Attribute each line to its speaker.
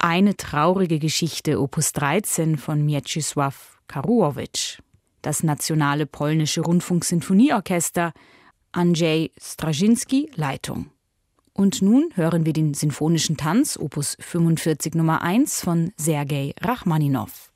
Speaker 1: Eine traurige Geschichte, Opus 13 von Mieczysław Karłowicz. Das Nationale Polnische Rundfunksinfonieorchester, Andrzej Straczynski, Leitung. Und nun hören wir den Sinfonischen Tanz, Opus 45 Nummer 1 von Sergei Rachmaninow.